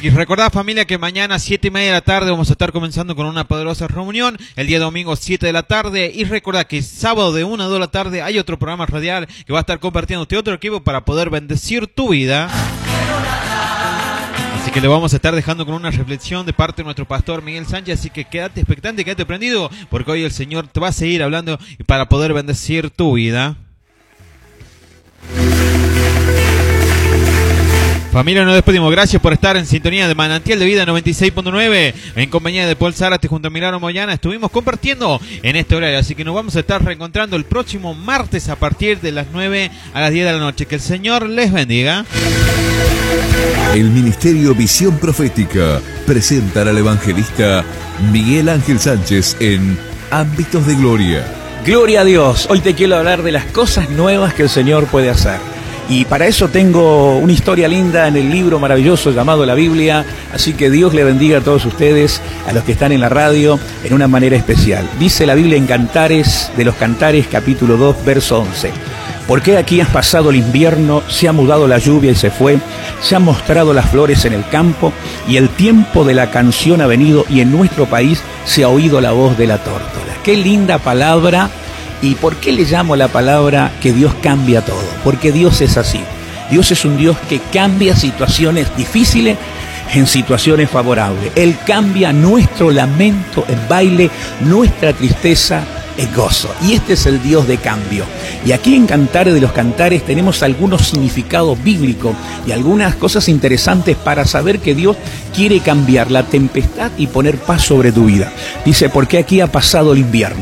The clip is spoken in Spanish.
que recordad, familia, que mañana 7:30 de la tarde vamos a estar comenzando con una poderosa reunión. El día domingo 7 de la tarde. Y recordad que sábado de 1 a 2 de la tarde hay otro programa radial que va a estar compartiendo este otro equipo para poder bendecir tu vida. Así que le vamos a estar dejando con una reflexión de parte de nuestro pastor Miguel Sánchez. Así que quédate expectante, quédate prendido, porque hoy el Señor te va a seguir hablando para poder bendecir tu vida. Familia, nos despedimos. Gracias por estar en sintonía de Manantial de Vida 96.9. En compañía de Paul Zárate junto a Milagro Moyana estuvimos compartiendo en este horario. Así que nos vamos a estar reencontrando el próximo martes a partir de las 9 a las 10 de la noche. Que el Señor les bendiga. El Ministerio Visión Profética presenta al evangelista Miguel Ángel Sánchez en Ámbitos de Gloria. Gloria a Dios. Hoy te quiero hablar de las cosas nuevas que el Señor puede hacer. Y para eso tengo una historia linda en el libro maravilloso llamado la Biblia. Así que Dios le bendiga a todos ustedes, a los que están en la radio, en una manera especial. Dice la Biblia en Cantares, de los Cantares, capítulo 2, verso 11. ¿Por qué aquí has pasado el invierno, se ha mudado la lluvia y se fue, se han mostrado las flores en el campo, y el tiempo de la canción ha venido, y en nuestro país se ha oído la voz de la tórtola? Qué linda palabra. ¿Y por qué le llamo la palabra que Dios cambia todo? Porque Dios es así. Dios es un Dios que cambia situaciones difíciles en situaciones favorables. Él cambia nuestro lamento en baile, nuestra tristeza en gozo. Y este es el Dios de cambio. Y aquí en Cantares de los Cantares tenemos algunos significados bíblicos y algunas cosas interesantes para saber que Dios quiere cambiar la tempestad y poner paz sobre tu vida. Dice, ¿por qué aquí ha pasado el invierno?